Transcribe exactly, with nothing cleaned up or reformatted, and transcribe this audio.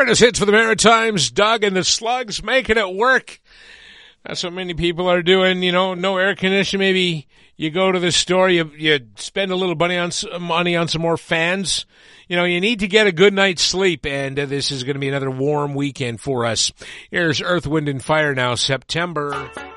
Greatest hits for the Maritimes, Doug and the Slugs, making it work. That's what many people are doing. You know, no air conditioning. Maybe you go to the store, you you spend a little money on money on some more fans. You know, you need to get a good night's sleep, and uh, this is going to be another warm weekend for us. Here's Earth, Wind, and Fire now, September.